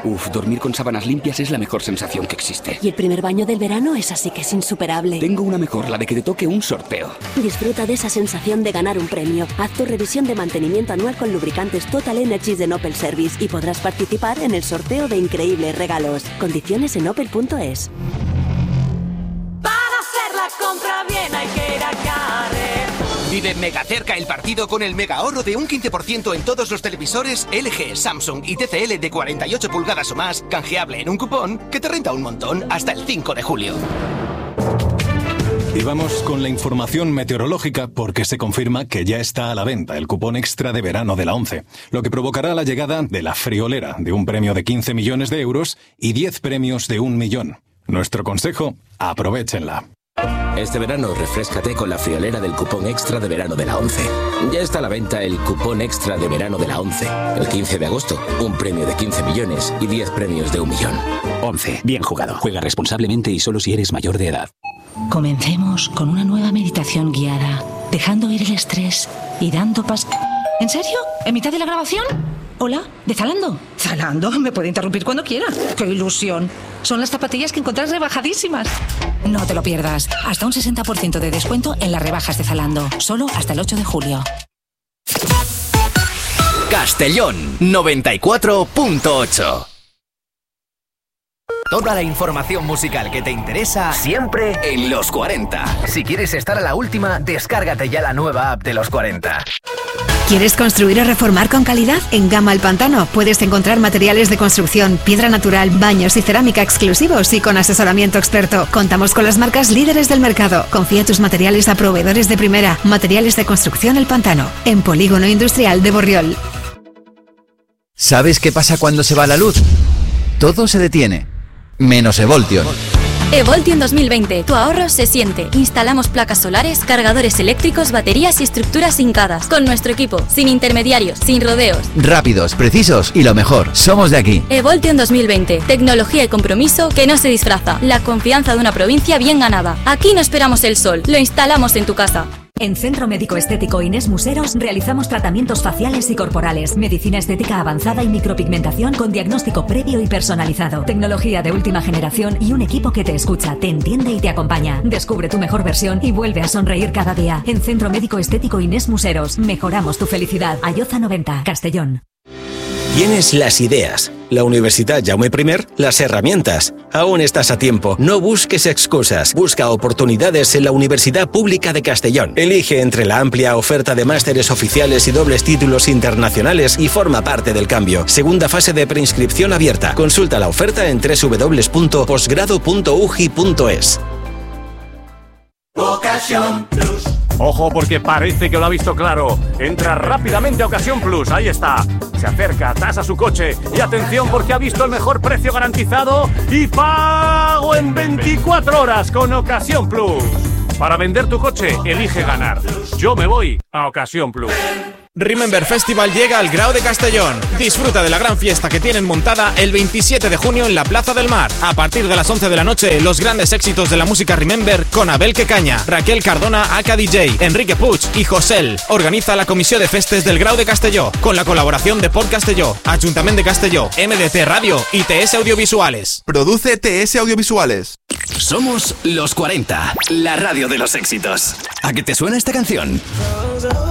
Dormir con sábanas limpias es la mejor sensación que existe. Y el primer baño del verano es así que es insuperable. Tengo una mejor, la de que te toque un sorteo. Disfruta de esa sensación de ganar un premio. Haz tu revisión de mantenimiento anual con lubricantes Total Energies de Opel Service y podrás participar en el sorteo de increíbles regalos. Condiciones en opel.es. Para hacer la compra bien hay que ir a Carrer. Vive mega cerca el partido con el mega ahorro de un 15% en todos los televisores LG, Samsung y TCL de 48 pulgadas o más, canjeable en un cupón que te renta un montón hasta el 5 de julio. Y vamos con la información meteorológica porque se confirma que ya está a la venta el cupón extra de verano de la ONCE, lo que provocará la llegada de la friolera de un premio de 15 millones de euros y 10 premios de 1 millón. Nuestro consejo, aprovéchenla. Este verano refréscate con la friolera del cupón extra de verano de la ONCE. Ya está a la venta el cupón extra de verano de la ONCE. El 15 de agosto, un premio de 15 millones y 10 premios de 1 millón. ONCE, bien jugado. Juega responsablemente y solo si eres mayor de edad. Comencemos con una nueva meditación guiada, dejando ir el estrés y dando paso. ¿En serio? ¿En mitad de la grabación? Hola, ¿de Zalando? Zalando, me puede interrumpir cuando quiera. ¡Qué ilusión! Son las zapatillas que encontrás rebajadísimas. No te lo pierdas. Hasta un 60% de descuento en las rebajas de Zalando. Solo hasta el 8 de julio. Castellón 94.8. Toda la información musical que te interesa siempre en Los 40. Si quieres estar a la última, descárgate ya la nueva app de Los 40. ¿Quieres construir o reformar con calidad? En Gama El Pantano puedes encontrar materiales de construcción, piedra natural, baños y cerámica exclusivos y con asesoramiento experto. Contamos con las marcas líderes del mercado. Confía tus materiales a proveedores de primera. Materiales de construcción El Pantano, en Polígono Industrial de Borriol. ¿Sabes qué pasa cuando se va la luz? Todo se detiene. Menos Evoltion. Evoltion 2020, tu ahorro se siente. Instalamos placas solares, cargadores eléctricos, baterías y estructuras hincadas. Con nuestro equipo, sin intermediarios, sin rodeos. Rápidos, precisos y lo mejor, somos de aquí. Evoltion 2020, tecnología y compromiso que no se disfraza. La confianza de una provincia bien ganada. Aquí no esperamos el sol, lo instalamos en tu casa. En Centro Médico Estético Inés Museros realizamos tratamientos faciales y corporales, medicina estética avanzada y micropigmentación con diagnóstico previo y personalizado, tecnología de última generación y un equipo que te escucha, te entiende y te acompaña. Descubre tu mejor versión y vuelve a sonreír cada día. En Centro Médico Estético Inés Museros, mejoramos tu felicidad. Ayoza 90, Castellón. Tienes las ideas, la Universidad Jaume I, las herramientas. Aún estás a tiempo, no busques excusas, busca oportunidades en la Universidad Pública de Castellón. Elige entre la amplia oferta de másteres oficiales y dobles títulos internacionales y forma parte del cambio. Segunda fase de preinscripción abierta. Consulta la oferta en www.posgrado.ugi.es. Ocasión Plus. Ojo porque parece que lo ha visto claro. Entra rápidamente a Ocasión Plus, ahí está. Se acerca, tasa su coche y atención porque ha visto el mejor precio garantizado y pago en 24 horas con Ocasión Plus. Para vender tu coche, elige ganar. Yo me voy a Ocasión Plus. Remember Festival llega al Grao de Castellón. Disfruta de la gran fiesta que tienen montada el 27 de junio en la Plaza del Mar. A partir de las 11 de la noche, los grandes éxitos de la música Remember con Abel Quecaña, Raquel Cardona, aka DJ, Enrique Puig y Josel. Organiza la Comissió de Festes del Grau de Castelló, con la colaboración de Port Castelló, Ayuntamiento de Castelló, MDT Radio y TS Audiovisuales. Produce TS Audiovisuales. Somos Los 40, la radio de los éxitos. ¿A qué te suena esta canción?